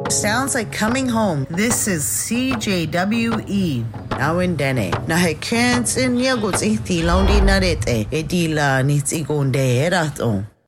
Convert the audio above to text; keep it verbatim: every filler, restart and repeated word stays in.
Sounds like coming home. This is C J W E. Awindene. Na hekens in yaguts ihti laundi narete. Edila nits igonde eraton.